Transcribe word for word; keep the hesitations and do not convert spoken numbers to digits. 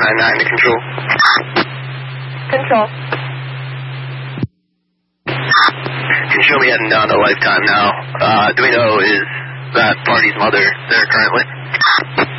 nine nine to control. Control. Can you show me heading down to Lifetime now? Uh, do we know, is that party's mother there currently?